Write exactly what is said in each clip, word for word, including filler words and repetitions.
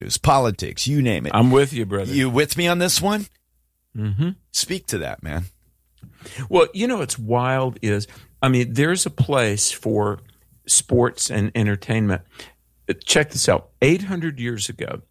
politics, you name it. I'm with you, brother. You with me on this one? Mm-hmm. Speak to that, man. Well, you know what's wild is, I mean, there's a place for sports and entertainment. Check this out. eight hundred years ago,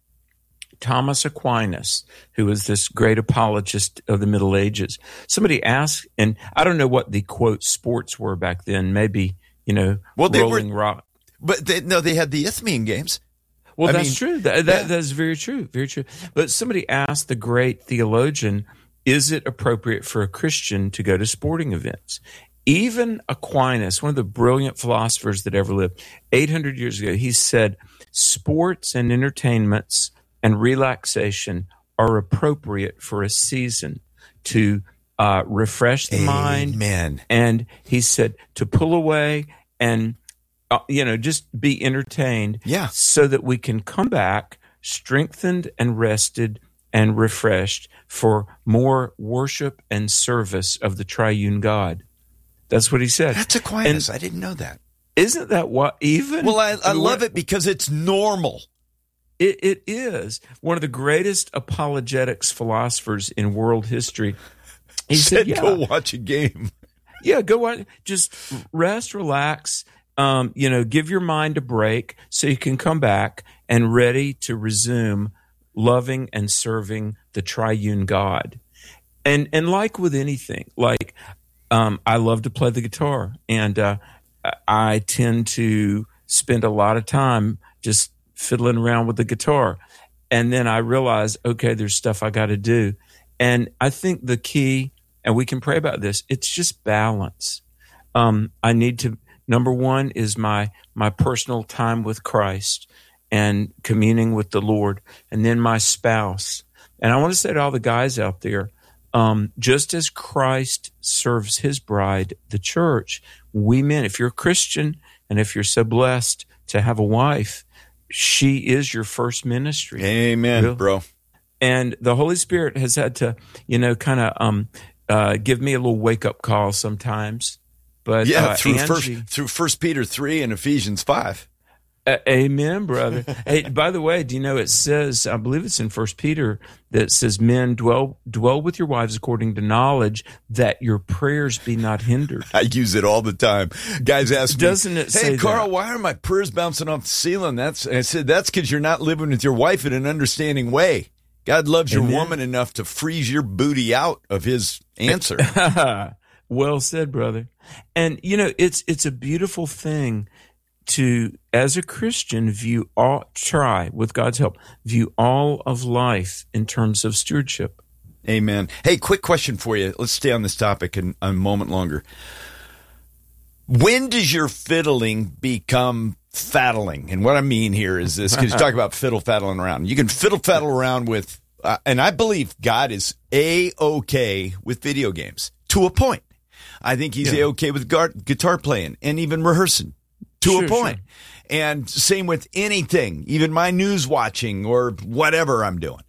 Thomas Aquinas, who was this great apologist of the Middle Ages, somebody asked, and I don't know what the, quote, sports were back then, maybe, you know, well, they rolling were, rock. But they, no, they had the Isthmian Games. Well, I that's mean, true. That, that, yeah. That's very true. Very true. But somebody asked the great theologian, is it appropriate for a Christian to go to sporting events? Even Aquinas, one of the brilliant philosophers that ever lived, eight hundred years ago, he said, sports and entertainments and relaxation are appropriate for a season to uh, refresh the Amen. mind. And he said to pull away and, uh, you know, just be entertained, yeah, so that we can come back strengthened and rested and refreshed for more worship and service of the triune God. That's what he said. That's Aquinas. And I didn't know that. Isn't that what even? Well, I, I love it because it's normal. It, it is one of the greatest apologetics philosophers in world history. He said, said, yeah, go watch a game. Yeah, go watch. Just rest, relax, um, you know, give your mind a break so you can come back and ready to resume loving and serving the triune God. And and like with anything, like um, I love to play the guitar, and uh, I tend to spend a lot of time just fiddling around with the guitar. And then I realize, okay, there's stuff I got to do. And I think the key, and we can pray about this, it's just balance. Um, I need to, number one is my my personal time with Christ and communing with the Lord, and then my spouse. And I want to say to all the guys out there, um, just as Christ serves his bride, the church, we men, if you're a Christian and if you're so blessed to have a wife, she is your first ministry. Amen, really? Bro. And the Holy Spirit has had to, you know, kind of um, uh, give me a little wake-up call sometimes. But yeah, uh, through Angie, first through First Peter three and Ephesians five. Uh, amen, brother. Hey, by the way, do you know it says, I believe it's in First Peter, that it says, men, dwell dwell with your wives according to knowledge, that your prayers be not hindered. I use it all the time. Guys ask me, Doesn't it say hey, Carl, that? why are my prayers bouncing off the ceiling? That's I said, that's because you're not living with your wife in an understanding way. God loves your Amen. woman enough to freeze your booty out of his answer. Well said, brother. And, you know, it's it's a beautiful thing to, as a Christian, view all, try, with God's help, view all of life in terms of stewardship. Amen. Hey, quick question for you. Let's stay on this topic in, a moment longer. When does your fiddling become faddling? And what I mean here is this, because you talk about fiddle faddling around. You can fiddle faddle around with, uh, and I believe God is A-okay with video games to a point. I think he's yeah. A-okay with gar- guitar playing and even rehearsing. To sure, a point. Sure. And same with anything, even my news watching or whatever I'm doing.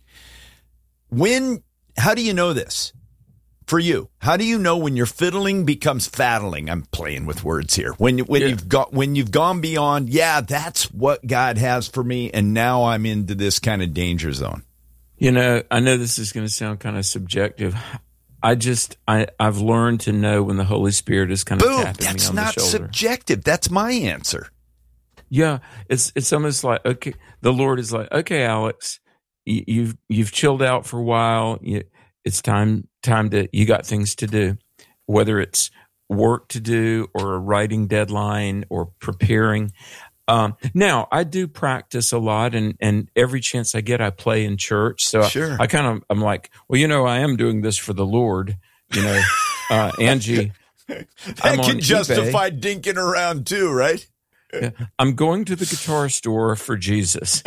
When, how do you know this for you? How do you know when your fiddling becomes faddling? I'm playing with words here. When, when yeah. you've got, when you've gone beyond, yeah, that's what God has for me. And now I'm into this kind of danger zone. You know, I know this is going to sound kind of subjective. I just, I, I've learned to know when the Holy Spirit is kind of Boom, tapping me on the shoulder. That's not subjective. That's my answer. Yeah, it's it's almost like, okay, the Lord is like, okay, Alex, you, you've you've chilled out for a while. You, it's time time to, you got things to do, whether it's work to do or a writing deadline or preparing. Um, now, I do practice a lot, and, and every chance I get, I play in church. So sure. I, I kind of, I'm like, well, you know, I am doing this for the Lord. You know, uh, Angie. that I'm can justify eBay. dinking around too, right? Yeah. I'm going to the guitar store for Jesus.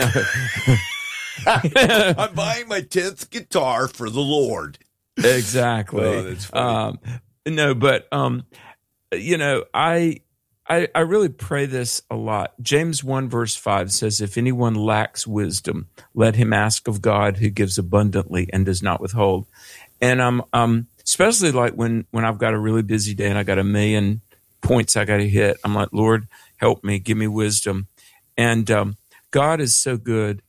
I'm buying my tenth guitar for the Lord. Exactly. Oh, that's funny. Um, no, but, um, you know, I... I, I really pray this a lot. James one verse five says, if anyone lacks wisdom, let him ask of God who gives abundantly and does not withhold. And I'm um, especially like when, when I've got a really busy day and I got a million points I got to hit, I'm like, Lord, help me, give me wisdom. And um, God is so good.